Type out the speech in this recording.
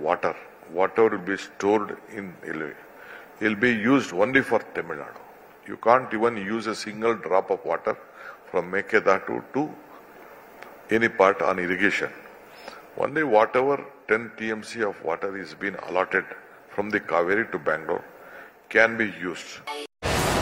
water, whatever will be stored in will be used only for Tamil Nadu. You can't even use a single drop of water from Mekedatu to any part on irrigation. Only whatever 10 TMC of water is being allotted from the Kaveri to Bangalore can be used.